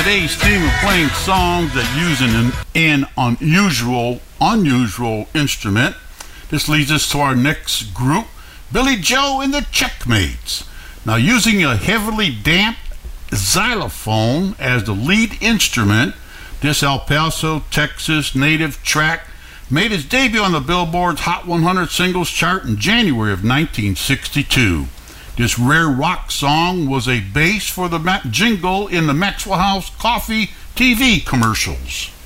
today's theme of playing songs that use an unusual instrument. This leads us to our next group, Billy Joe and the Checkmates. Now, using a heavily damped xylophone as the lead instrument, this El Paso, Texas native track made its debut on the Billboard's Hot 100 singles chart in January of 1962. This rare rock song was a base for the jingle in the Maxwell House Coffee TV commercials.